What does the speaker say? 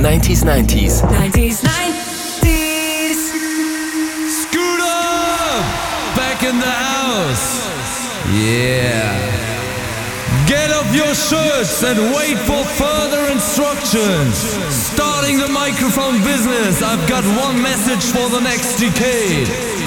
90s, 90s. 90s, 90s. Scoot up! Back in the house. Yeah. Get off your shirts and wait for further instructions. Starting the microphone business, I've got one message for the next decade.